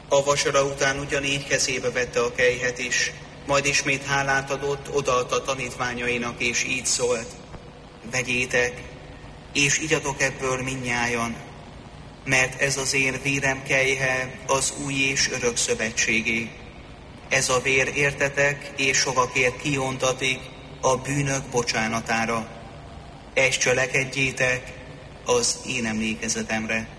A vacsora után ugyanígy kezébe vette a kelyhet is, majd ismét hálát adott, odaadta tanítványainak, és így szólt: vegyétek, és igyatok ebből mindnyájan, mert ez az én vérem kelyhe, az új és örök szövetségé. Ez a vér értetek és sokakért kiontatik a bűnök bocsánatára. Ezt cselekedjétek az én emlékezetemre.